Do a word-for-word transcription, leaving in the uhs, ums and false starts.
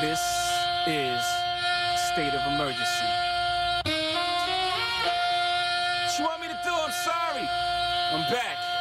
This is state of emergency. What you want me to do? I'm sorry. I'm back.